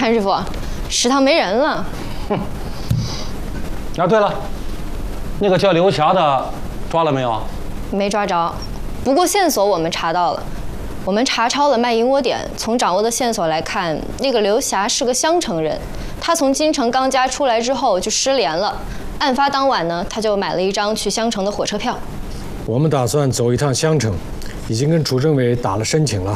潘师傅，食堂没人了。 哼。啊，对了，那个叫刘霞的抓了没有？ 没抓着，不过线索我们查到了。我们查抄了卖淫窝点，从掌握的线索来看，那个刘霞是个襄城人。她从京城刚家出来之后就失联了。案发当晚呢，她就买了一张去襄城的火车票。 我们打算走一趟襄城，已经跟主政委打了申请了。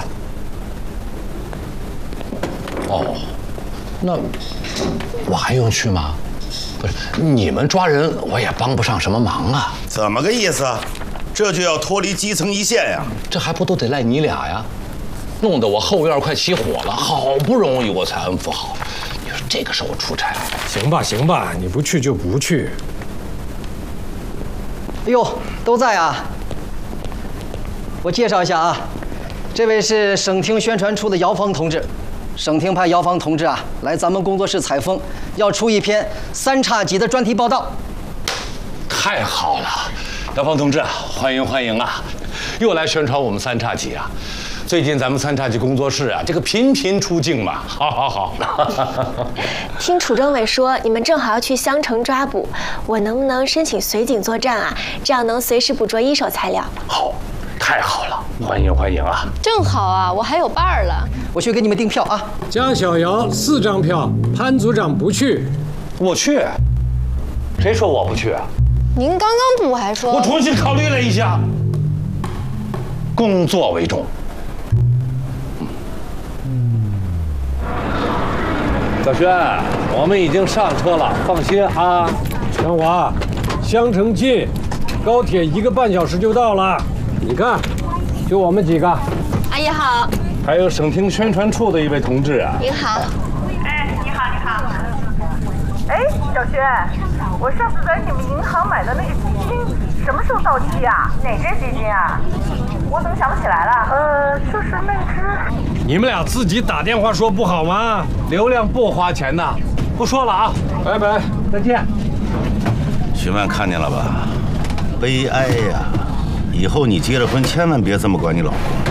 哦，那我还用去吗？不是，你们抓人我也帮不上什么忙啊。 怎么个意思？这就要脱离基层一线呀？ 这还不都得赖你俩呀？弄得我后院快起火了，好不容易我才安抚好。你说这个时候出差， 行吧行吧，你不去就不去。 哎呦，都在啊！我介绍一下啊，这位是省厅宣传处的姚芳同志。省厅派姚芳同志啊来咱们工作室采风，要出一篇三叉戟的专题报道。 太好了，姚芳同志，欢迎欢迎啊！又来宣传我们三叉戟啊！最近咱们三叉戟工作室啊，这个频频出镜嘛，好。 听楚政委说你们正好要去襄城抓捕，我能不能申请随警作战啊？这样能随时捕捉一手材料。 好，太好了，欢迎欢迎啊！ 正好啊，我还有伴儿了。 我去给你们订票啊。 江小瑶4张票，潘组长不去。 我去。谁说我不去啊？ 您刚刚不还说？ 我重新考虑了一下， 工作为重。 小轩，我们已经上车了，放心啊。 小华，襄城近，高铁1个半小时就到了。你看，就我们几个。 阿姨好。 还有省厅宣传处的一位同志啊。 您好。 哎，你好，你好。哎，小轩，我上次在你们银行买的那个基金什么时候到期啊？哪只基金啊？我怎么想不起来了？就是那只。 你们俩自己打电话说不好吗？ 流量不花钱的，不说了啊， 拜拜， 再见。 徐曼看见了吧？悲哀呀！以后你结了婚，千万别这么管你老公。